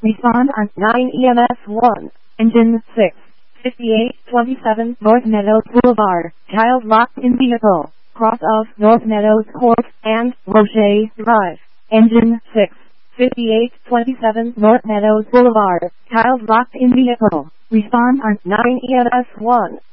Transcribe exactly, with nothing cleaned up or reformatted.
Respond on nine E M S one. Engine six. fifty-eight twenty-seven North Meadows Boulevard. Child locked in vehicle. Cross of North Meadows Court and Roche Drive. Engine six. fifty-eight twenty-seven North Meadows Boulevard. Child locked in vehicle. Respond on nine E M S one.